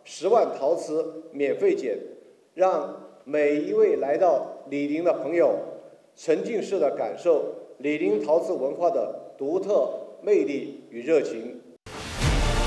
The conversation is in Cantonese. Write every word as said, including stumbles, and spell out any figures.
十万陶瓷免费减，让每一位来到醴陵的朋友沉浸式的感受醴陵陶瓷文化的独特魅力与热情。